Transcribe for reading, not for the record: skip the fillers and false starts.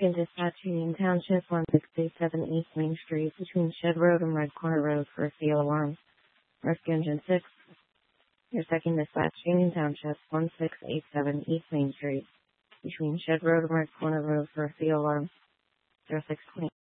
second dispatch, Union Township, 1637 East Main Street, between Shed Road and Red Corner Road for a field alarm. Rescue Engine 6. Your second dispatch, Union Township, 1687 East Main Street, between Shed Road and Red Corner Road for a field alarm. 0620.